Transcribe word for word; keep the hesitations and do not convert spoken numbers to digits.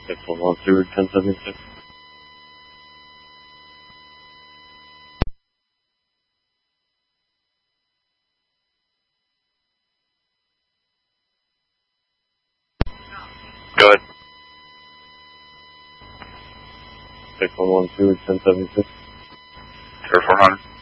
six one one two, ten seventy-six. Go ahead. six one one two, ten seventy-six. Air four hundred.